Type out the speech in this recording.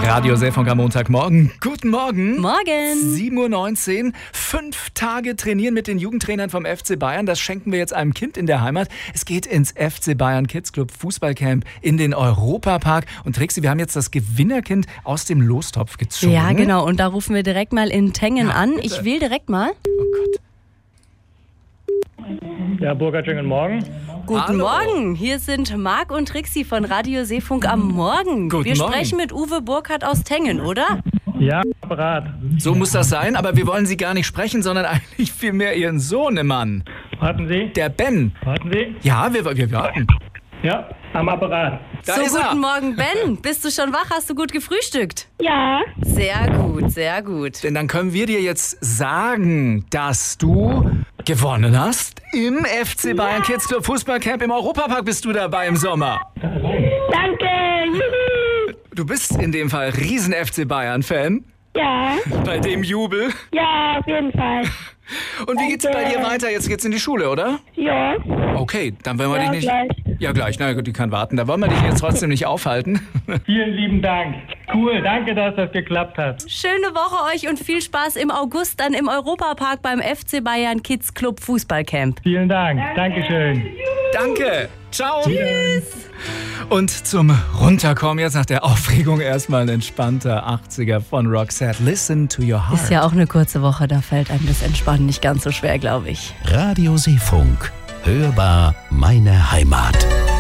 Radio Seefunk am Montagmorgen. Guten Morgen. Morgen. 7:19 Uhr. 5 Tage trainieren mit den Jugendtrainern vom FC Bayern. Das schenken wir jetzt einem Kind in der Heimat. Es geht ins FC Bayern Kids Club Fußballcamp in den Europapark. Und Trixi, wir haben jetzt das Gewinnerkind aus dem Lostopf gezogen. Ja, genau. Und da rufen wir direkt mal in Tengen an. bitte. Ich wähle direkt mal. Oh Gott. Ja, Burkhard, schönen Morgen. Guten Hallo. Morgen. Hier sind Marc und Trixi von Radio Seefunk am Morgen. Guten wir Morgen. sprechen mit Uwe Burkhardt aus Tengen, oder? Ja, Apparat. So muss das sein, aber wir wollen Sie gar nicht sprechen, sondern eigentlich vielmehr Ihren Sohnemann. Warten Sie. Der Ben. Warten Sie. Ja, wir warten. Ja, am Apparat. Da So, ist er. guten Morgen, Ben. Bist du schon wach? Hast du gut gefrühstückt? Ja, Sehr gut, sehr gut. Denn dann können wir dir jetzt sagen, dass du gewonnen hast. Im FC Bayern Kids Club Fußballcamp im Europapark bist du dabei im Sommer. danke. Juhu. Du bist in dem Fall riesen FC Bayern Fan Ja, bei dem Jubel. ja, auf jeden Fall. Und wie geht's bei dir weiter? Jetzt geht's in die Schule, oder? Ja, Okay, dann wollen wir ja, dich nicht... gleich. Ja, gleich. Na gut, die kann warten. Da wollen wir dich jetzt trotzdem nicht aufhalten. Vielen lieben Dank. Cool, danke, dass das geklappt hat. Schöne Woche euch und viel Spaß im August dann im Europapark beim FC Bayern Kids Club Fußballcamp. Vielen Dank. Dankeschön. Danke. Ciao. Tschüss. Und zum Runterkommen jetzt nach der Aufregung erstmal ein entspannter 80er von Roxette. Listen to your heart. Ist ja auch eine kurze Woche, da fällt einem das Entspannen nicht ganz so schwer, glaube ich. Radio Seefunk. Hörbar meine Heimat.